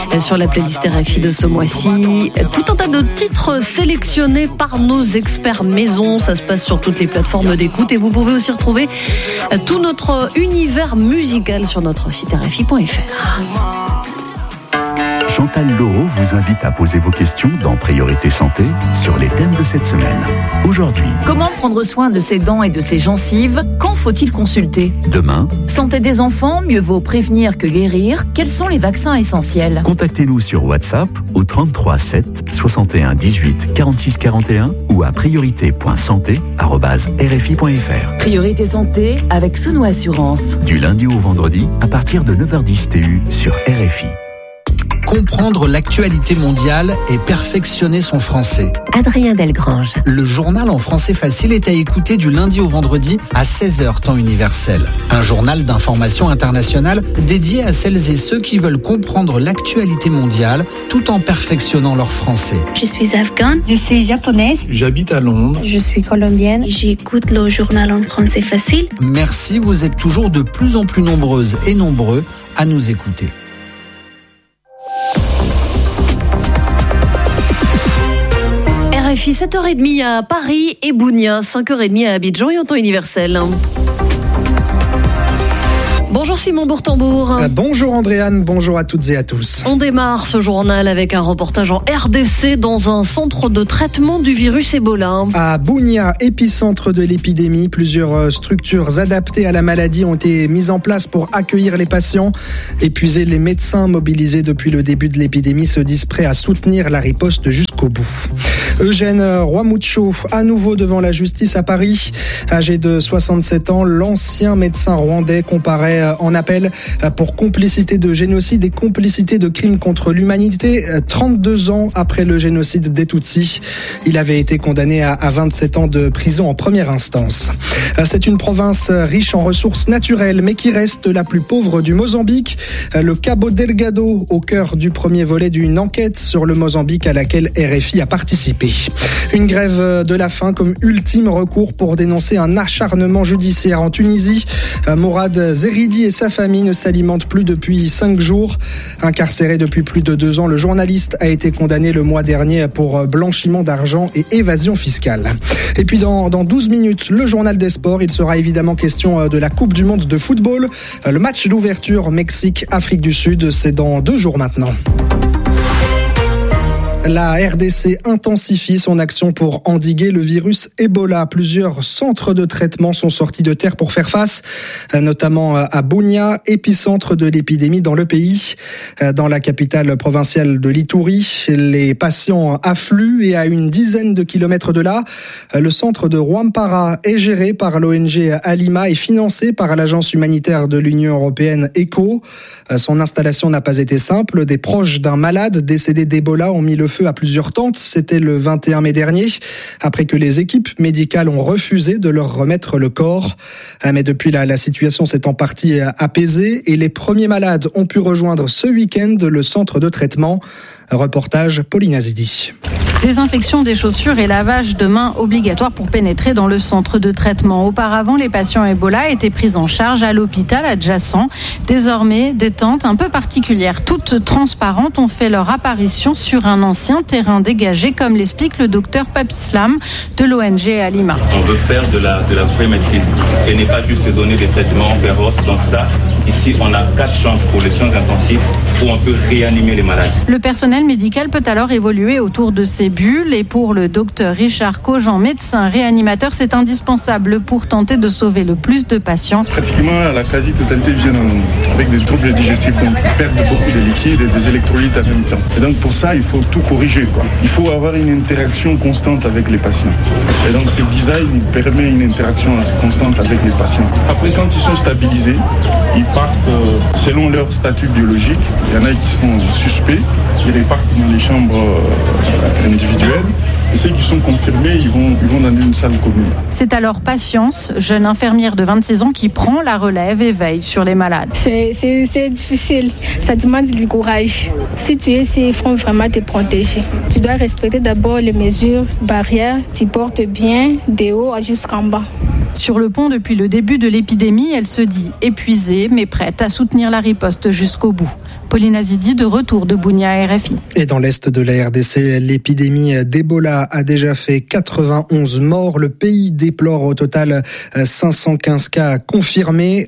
Sur la playlist RFI de ce mois-ci, tout un tas de titres sélectionnés par nos experts maison. Ça se passe sur toutes les plateformes d'écoute et vous pouvez aussi retrouver tout notre univers musical sur notre site RFI.fr. Chantal Laureau vous invite à poser vos questions dans Priorité Santé sur les thèmes de cette semaine. Aujourd'hui, comment prendre soin de ses dents et de ses gencives? Quand faut-il consulter? Demain, santé des enfants, mieux vaut prévenir que guérir. Quels sont les vaccins essentiels? Contactez-nous sur WhatsApp au 33 7 61 18 46 41 ou à priorité.santé@rfi.fr. Priorité Santé avec Sono Assurance. Du lundi au vendredi à partir de 9h10 TU sur RFI. Comprendre l'actualité mondiale et perfectionner son français. Adrien Delgrange. Le journal en français facile est à écouter du lundi au vendredi à 16h temps universel. Un journal d'information internationale dédié à celles et ceux qui veulent comprendre l'actualité mondiale tout en perfectionnant leur français. Je suis afghane. Je suis japonaise. J'habite à Londres. Je suis colombienne. J'écoute le journal en français facile. Merci, vous êtes toujours de plus en plus nombreuses et nombreux à nous écouter. RFI 7h30 à Paris et Bounia, 5h30 à Abidjan et en temps universel. Bonjour Simon Bourtambour. Bonjour Andréane, bonjour à toutes et à tous. On démarre ce journal avec un reportage en RDC dans un centre de traitement du virus Ebola. À Bounia, épicentre de l'épidémie, plusieurs structures adaptées à la maladie ont été mises en place pour accueillir les patients. Épuisés, les médecins mobilisés depuis le début de l'épidémie se disent prêts à soutenir la riposte jusqu'au bout. Eugène Rwamucho, à nouveau devant la justice à Paris. Âgé de 67 ans, l'ancien médecin rwandais comparaît en appel pour complicité de génocide et complicité de crimes contre l'humanité 32 ans après le génocide des Tutsis. Il avait été condamné à 27 ans de prison en première instance. C'est une province riche en ressources naturelles mais qui reste la plus pauvre du Mozambique. Le Cabo Delgado, au cœur du premier volet d'une enquête sur le Mozambique à laquelle RFI a participé. Une grève de la faim comme ultime recours pour dénoncer un acharnement judiciaire en Tunisie. Morad Zeridi et sa famille ne s'alimentent plus depuis 5 jours. Incarcéré depuis plus de 2 ans, le journaliste a été condamné le mois dernier pour blanchiment d'argent et évasion fiscale. Et puis dans 12 minutes, le journal des sports, il sera évidemment question de la Coupe du Monde de football. Le match d'ouverture Mexique-Afrique du Sud, c'est dans 2 jours maintenant. La RDC intensifie son action pour endiguer le virus Ebola. Plusieurs centres de traitement sont sortis de terre pour faire face, notamment à Bounia, épicentre de l'épidémie dans le pays. Dans la capitale provinciale de l'Ituri, les patients affluent et à une dizaine de kilomètres de là, le centre de Rwampara est géré par l'ONG Alima et financé par l'agence humanitaire de l'Union européenne ECHO. Son installation n'a pas été simple. Des proches d'un malade décédé d'Ebola ont mis le feu à plusieurs tentes. C'était le 21 mai dernier, après que les équipes médicales ont refusé de leur remettre le corps. Mais depuis la situation s'est en partie apaisée et les premiers malades ont pu rejoindre ce week-end le centre de traitement. Reportage Pauline Azidi. Désinfection des chaussures et lavage de mains obligatoires pour pénétrer dans le centre de traitement. Auparavant, les patients Ebola étaient pris en charge à l'hôpital adjacent. Désormais, des tentes un peu particulières, toutes transparentes, ont fait leur apparition sur un ancien terrain dégagé, comme l'explique le docteur Papislam de l'ONG Alima. On veut faire de la vraie médecine et n'est pas juste donner des traitements véros. Donc ça, ici, on a 4 chambres pour les soins intensifs où on peut réanimer les malades. Le personnel médical peut alors évoluer autour de ces bulles et pour le docteur Richard Cogent, médecin réanimateur, c'est indispensable pour tenter de sauver le plus de patients. Pratiquement la quasi-totalité viennent avec des troubles digestifs, donc perdent beaucoup de liquides et des électrolytes en même temps. Et donc pour ça, il faut tout corriger, quoi. Il faut avoir une interaction constante avec les patients. Et donc ce design, il permet une interaction constante avec les patients. Après, quand ils sont stabilisés, ils partent selon leur statut biologique. Il y en a qui sont suspects, ils repartent dans les chambres individuelles. Et ceux qui sont confirmés, ils vont dans une salle commune. C'est alors Patience, jeune infirmière de 26 ans, qui prend la relève et veille sur les malades. C'est difficile, ça demande du courage. Si tu es ici, il faut vraiment te protéger. Tu dois respecter d'abord les mesures barrières, tu portes bien de haut jusqu'en bas. Sur le pont depuis le début de l'épidémie, elle se dit épuisée mais prête à soutenir la riposte jusqu'au bout. Pauline Azidi de retour de Bunia RFI. Et dans l'est de la RDC, l'épidémie d'Ebola a déjà fait 91 morts. Le pays déplore au total 515 cas confirmés.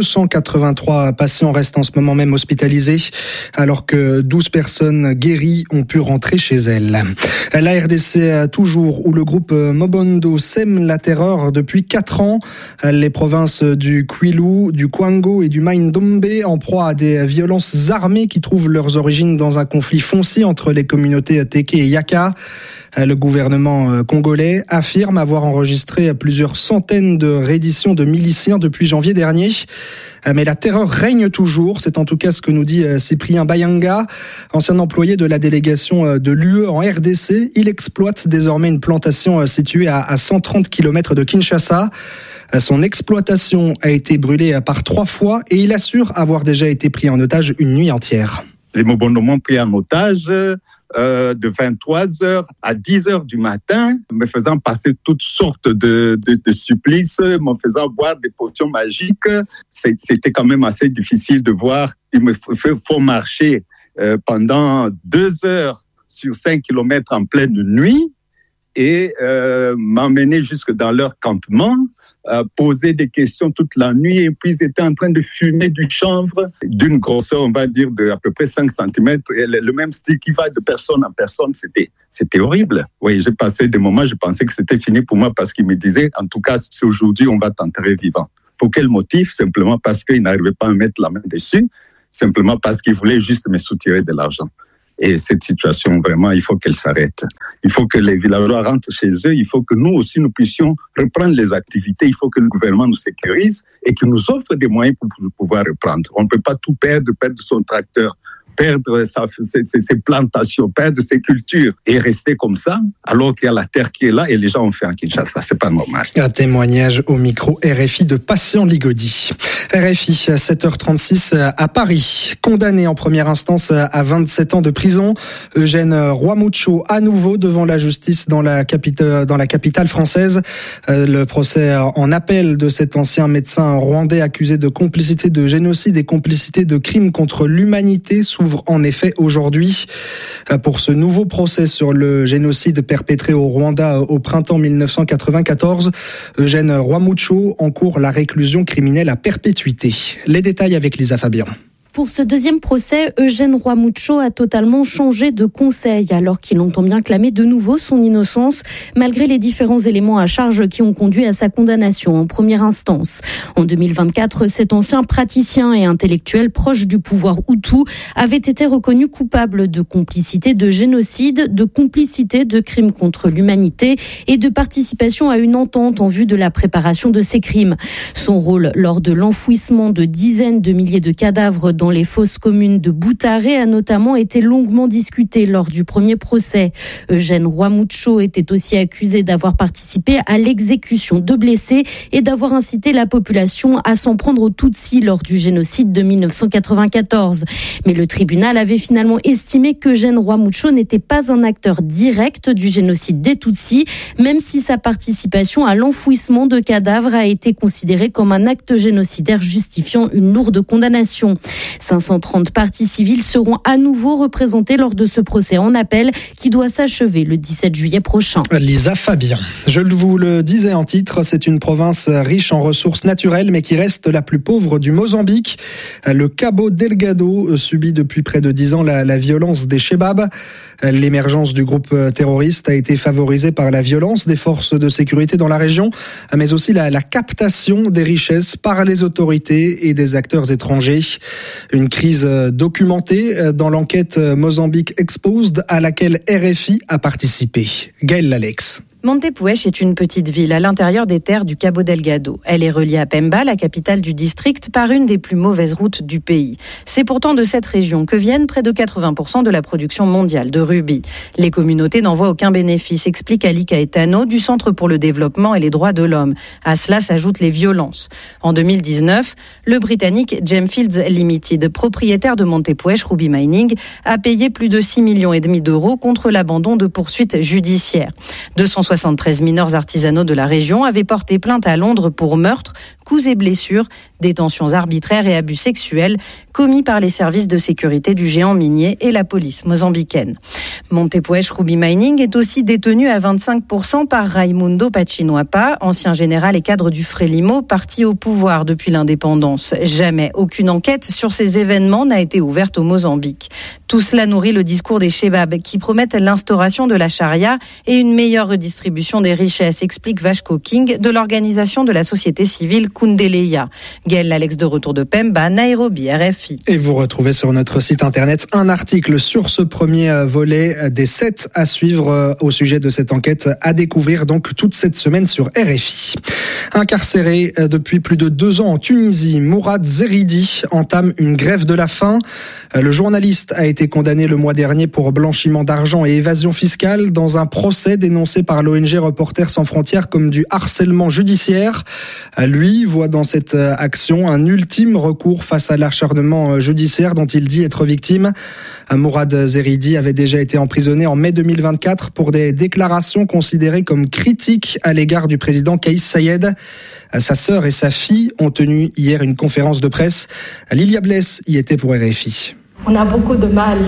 283 patients restent en ce moment même hospitalisés, alors que 12 personnes guéries ont pu rentrer chez elles. La RDC toujours, où le groupe Mobondo sème la terreur depuis 4 ans. Les provinces du Kwilu, du Kwango et du Mai-Ndombe en proie à des violences armées qui trouvent leurs origines dans un conflit foncier entre les communautés Teke et Yaka. Le gouvernement congolais affirme avoir enregistré plusieurs centaines de redditions de miliciens depuis janvier dernier. Mais la terreur règne toujours, c'est en tout cas ce que nous dit Cyprien Bayanga, ancien employé de la délégation de l'UE en RDC. Il exploite désormais une plantation située à 130 km de Kinshasa. Son exploitation a été brûlée par 3 fois et il assure avoir déjà été pris en otage une nuit entière. Les Mobondo m'ont pris en otage de 23h à 10h du matin, me faisant passer toutes sortes de supplices, me faisant boire des potions magiques. C'était quand même assez difficile de voir. Il me faut marcher pendant 2 heures sur 5 km en pleine nuit et m'emmener jusque dans leur campement, poser des questions toute la nuit, et puis ils étaient en train de fumer du chanvre d'une grosseur, on va dire, de à peu près 5 cm, et le même style qui va de personne en personne. C'était horrible. Oui, j'ai passé des moments, je pensais que c'était fini pour moi, parce qu'ils me disaient, en tout cas, c'est aujourd'hui, on va t'enterrer vivant. Pour quel motif? Simplement parce qu'ils n'arrivaient pas à mettre la main dessus, simplement parce qu'ils voulaient juste me soutirer de l'argent. Et cette situation, vraiment, il faut qu'elle s'arrête. Il faut que les villageois rentrent chez eux. Il faut que nous aussi, nous puissions reprendre les activités. Il faut que le gouvernement nous sécurise et qu'il nous offre des moyens pour pouvoir reprendre. On ne peut pas tout perdre son tracteur, perdre ses plantations, perdre ses cultures et rester comme ça, alors qu'il y a la terre qui est là et les gens ont fait en Kinshasa. C'est pas normal. Un témoignage au micro RFI de Patient Ligodi. RFI, 7h36 à Paris. Condamné en première instance à 27 ans de prison, Eugène Rwamucho à nouveau devant la justice dans la capitale française. Le procès en appel de cet ancien médecin rwandais accusé de complicité de génocide et complicité de crimes contre l'humanité s'ouvre en effet aujourd'hui. Pour ce nouveau procès sur le génocide perpétré au Rwanda au printemps 1994, Eugène Rwamucho encourt la réclusion criminelle à perpétuité. Les détails avec Lisa Fabian. Pour ce deuxième procès, Eugène Rwamucho a totalement changé de conseil alors qu'il entend bien clamer de nouveau son innocence malgré les différents éléments à charge qui ont conduit à sa condamnation en première instance. En 2024, cet ancien praticien et intellectuel proche du pouvoir Hutu avait été reconnu coupable de complicité de génocide, de complicité de crimes contre l'humanité et de participation à une entente en vue de la préparation de ces crimes. Son rôle lors de l'enfouissement de dizaines de milliers de cadavres dans les fosses communes de Boutaré a notamment été longuement discuté lors du premier procès. Eugène Rwamucho était aussi accusé d'avoir participé à l'exécution de blessés et d'avoir incité la population à s'en prendre aux Tutsis lors du génocide de 1994. Mais le tribunal avait finalement estimé qu'Eugène Rwamucho n'était pas un acteur direct du génocide des Tutsis, même si sa participation à l'enfouissement de cadavres a été considérée comme un acte génocidaire justifiant une lourde condamnation. 530 parties civiles seront à nouveau représentées lors de ce procès en appel qui doit s'achever le 17 juillet prochain. Lisa Fabien. Je vous le disais en titre, c'est une province riche en ressources naturelles mais qui reste la plus pauvre du Mozambique. Le Cabo Delgado subit depuis près de 10 ans la violence des Chebab. L'émergence du groupe terroriste a été favorisée par la violence des forces de sécurité dans la région, mais aussi la captation des richesses par les autorités et des acteurs étrangers. Une crise documentée dans l'enquête Mozambique Exposed à laquelle RFI a participé. Gaël Lalex. Montepuez est une petite ville à l'intérieur des terres du Cabo Delgado. Elle est reliée à Pemba, la capitale du district, par une des plus mauvaises routes du pays. C'est pourtant de cette région que viennent près de 80% de la production mondiale de rubis. Les communautés n'en voient aucun bénéfice, explique Ali Caetano du Centre pour le développement et les droits de l'homme. À cela s'ajoutent les violences. En 2019, le Britannique Gemfields Limited, propriétaire de Montepuez Ruby Mining, a payé plus de 6,5 millions d'euros contre l'abandon de poursuites judiciaires. 273 mineurs artisanaux de la région avaient porté plainte à Londres pour meurtre, coups et blessures Détentions arbitraires et abus sexuels commis par les services de sécurité du géant minier et la police mozambicaine. Montepuez Ruby Mining est aussi détenu à 25% par Raimundo Pachinoapa, ancien général et cadre du Frelimo, parti au pouvoir depuis l'indépendance. Jamais aucune enquête sur ces événements n'a été ouverte au Mozambique. Tout cela nourrit le discours des Chebab qui promettent l'instauration de la charia et une meilleure redistribution des richesses, explique Vasco King de l'organisation de la société civile Kundeleya. Gaël Alex de retour de Pemba, Nairobi, RFI. Et vous retrouvez sur notre site internet un article sur ce premier volet des 7 à suivre au sujet de cette enquête à découvrir donc toute cette semaine sur RFI. Incarcéré depuis plus de 2 ans en Tunisie, Mourad Zeridi entame une grève de la faim. Le journaliste a été condamné le mois dernier pour blanchiment d'argent et évasion fiscale dans un procès dénoncé par l'ONG Reporters sans frontières comme du harcèlement judiciaire. Lui voit dans cette action un ultime recours face à l'acharnement judiciaire dont il dit être victime. Mourad Zeridi avait déjà été emprisonné en mai 2024 pour des déclarations considérées comme critiques à l'égard du président Kais Saied. Sa sœur et sa fille ont tenu hier une conférence de presse. Lilia Bless y était pour RFI. On a beaucoup de mal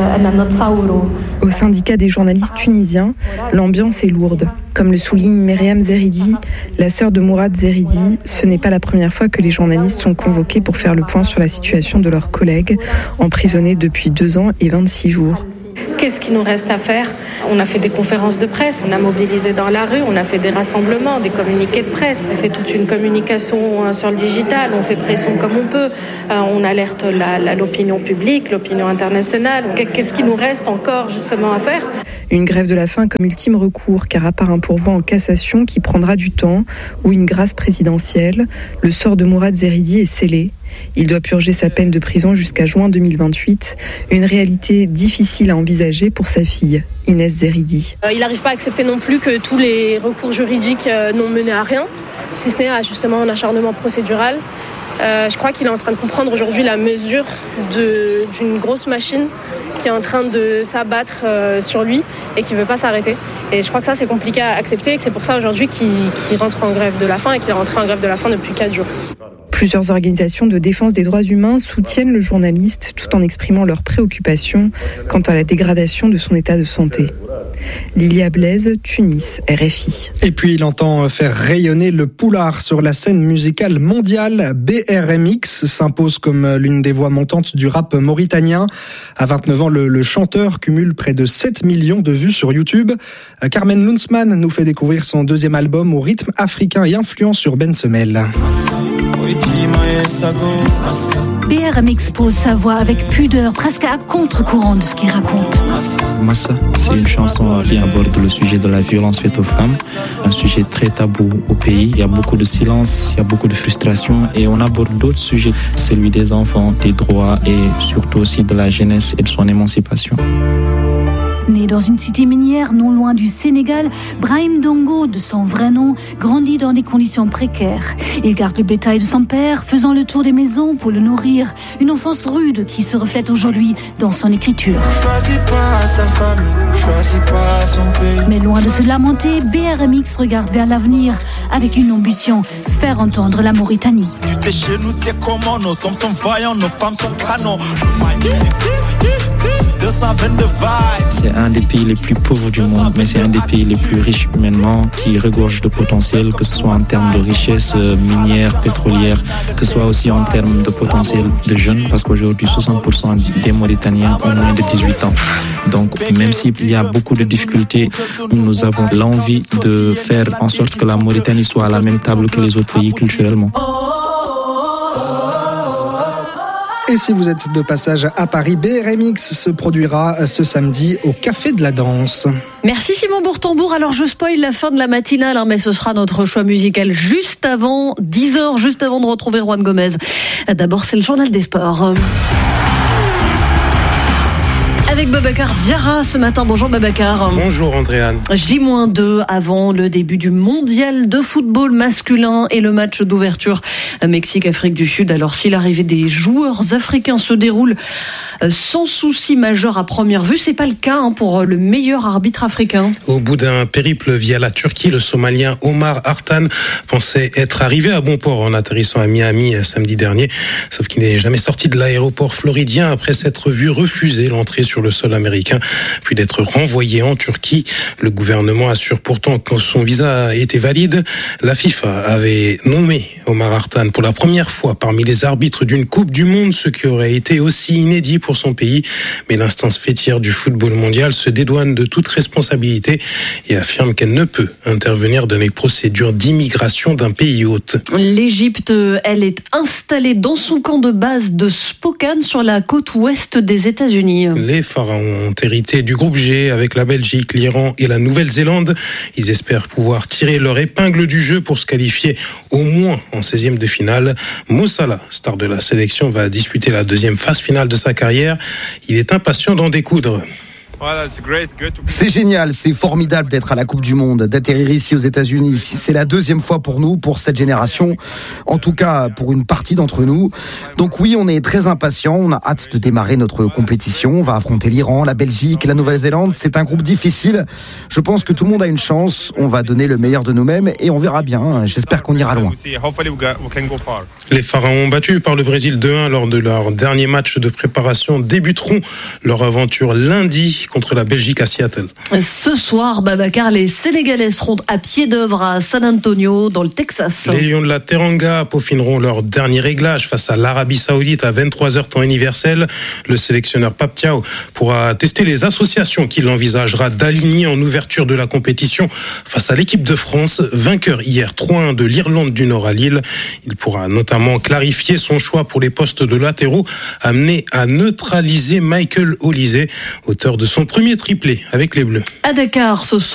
Au syndicat des journalistes tunisiens, l'ambiance est lourde. Comme le souligne Myriam Zeridi, la sœur de Mourad Zeridi, ce n'est pas la première fois que les journalistes sont convoqués pour faire le point sur la situation de leurs collègues, emprisonnés depuis 2 ans et 26 jours. Qu'est-ce qu'il nous reste à faire ? On a fait des conférences de presse, on a mobilisé dans la rue, on a fait des rassemblements, des communiqués de presse, on fait toute une communication sur le digital, on fait pression comme on peut, on alerte l'opinion publique, l'opinion internationale. Qu'est-ce qu'il nous reste encore justement à faire ? Une grève de la faim comme ultime recours, car à part un pourvoi en cassation qui prendra du temps ou une grâce présidentielle, le sort de Mourad Zeridi est scellé. Il doit purger sa peine de prison jusqu'à juin 2028, une réalité difficile à envisager pour sa fille, Inès Zeridi. Il n'arrive pas à accepter non plus que tous les recours juridiques n'ont mené à rien, si ce n'est à justement un acharnement procédural. Je crois qu'il est en train de comprendre aujourd'hui la mesure d'une grosse machine qui est en train de s'abattre sur lui et qui ne veut pas s'arrêter. Et je crois que ça, c'est compliqué à accepter et que c'est pour ça aujourd'hui qu'il rentre en grève de la faim et qu'il est rentré en grève de la faim depuis 4 jours. Plusieurs organisations de défense des droits humains soutiennent le journaliste tout en exprimant leurs préoccupations quant à la dégradation de son état de santé. Lilia Blaise, Tunis, RFI. Et puis il entend faire rayonner le poulard sur la scène musicale mondiale. BRMX s'impose comme l'une des voix montantes du rap mauritanien. À 29 ans, le chanteur cumule près de 7 millions de vues sur YouTube. Carmen Lunsman nous fait découvrir son 2e album au rythme africain et influence urbaine se mêle. BRMX pose sa voix avec pudeur, presque à contre-courant de ce qu'il raconte. Massa, c'est une chanson qui aborde le sujet de la violence faite aux femmes, un sujet très tabou au pays. Il y a beaucoup de silence, il y a beaucoup de frustration et on aborde d'autres sujets, celui des enfants, des droits et surtout aussi de la jeunesse et de son émancipation. Né dans une cité minière non loin du Sénégal, Brahim Dongo, de son vrai nom, grandit dans des conditions précaires. Il garde le bétail de son père, faisant le tour des maisons pour le nourrir. Une enfance rude qui se reflète aujourd'hui dans son écriture. Mais loin de se lamenter, BRMX regarde vers l'avenir avec une ambition, faire entendre la Mauritanie. Tu sais, chez nous, c'est comment nos hommes sont vaillants, nos femmes sont canons. C'est un des pays les plus pauvres du monde, mais c'est un des pays les plus riches humainement, qui regorge de potentiel, que ce soit en termes de richesse minière, pétrolière, que ce soit aussi en termes de potentiel de jeunes, parce qu'aujourd'hui 60% des Mauritaniens ont moins de 18 ans. Donc même s'il y a beaucoup de difficultés, nous avons l'envie de faire en sorte que la Mauritanie soit à la même table que les autres pays culturellement. Et si vous êtes de passage à Paris, BRMX se produira ce samedi au Café de la Danse. Merci Simon Bourtambour. Alors je spoil la fin de la matinale, mais ce sera notre choix musical juste avant 10h, juste avant de retrouver Juan Gomez. D'abord, c'est le journal des sports. avec Babacar Diarra ce matin. Bonjour Babacar. Bonjour Andréane. J-2 avant le début du mondial de football masculin et le match d'ouverture Mexique-Afrique du Sud. Alors si l'arrivée des joueurs africains se déroule sans souci majeur à première vue, c'est pas le cas pour le meilleur arbitre africain. Au bout d'un périple via la Turquie, le Somalien Omar Artan pensait être arrivé à bon port en atterrissant à Miami samedi dernier. Sauf qu'il n'est jamais sorti de l'aéroport floridien après s'être vu refuser l'entrée sur le sol américain, puis d'être renvoyé en Turquie. Le gouvernement assure pourtant que son visa était valide. La FIFA avait nommé Omar Artan pour la première fois parmi les arbitres d'une Coupe du Monde, ce qui aurait été aussi inédit pour son pays. Mais l'instance fêtière du football mondial se dédouane de toute responsabilité et affirme qu'elle ne peut intervenir dans les procédures d'immigration d'un pays hôte. L'Égypte, elle est installée dans son camp de base de Spokane sur la côte ouest des États-Unis. Les pharaons ont hérité du groupe G avec la Belgique, l'Iran et la Nouvelle-Zélande. Ils espèrent pouvoir tirer leur épingle du jeu pour se qualifier au moins en 16e de finale. Mo Salah, star de la sélection, va disputer la deuxième phase finale de sa carrière. Il est impatient d'en découdre. C'est génial, c'est formidable d'être à la Coupe du Monde, d'atterrir ici aux États-Unis. C'est la deuxième fois pour nous, pour cette génération, en tout cas pour une partie d'entre nous. Donc oui, on est très impatients, on a hâte de démarrer notre compétition. On va affronter l'Iran, la Belgique, la Nouvelle-Zélande. C'est un groupe difficile. Je pense que tout le monde a une chance. On va donner le meilleur de nous-mêmes et on verra bien. J'espère qu'on ira loin. Les pharaons battus par le Brésil 2-1 lors de leur dernier match de préparation débuteront leur aventure lundi contre la Belgique à Seattle. Ce soir, Babacar, les Sénégalais seront à pied d'œuvre à San Antonio, dans le Texas. Les Lions de la Teranga peaufineront leur dernier réglage face à l'Arabie Saoudite à 23h temps universel. Le sélectionneur Pape Thiaw pourra tester les associations qu'il envisagera d'aligner en ouverture de la compétition face à l'équipe de France, vainqueur hier 3-1 de l'Irlande du Nord à Lille. Il pourra notamment clarifier son choix pour les postes de latéraux, amené à neutraliser Michael Olise, auteur de son premier triplé avec les Bleus. À Dakar, ce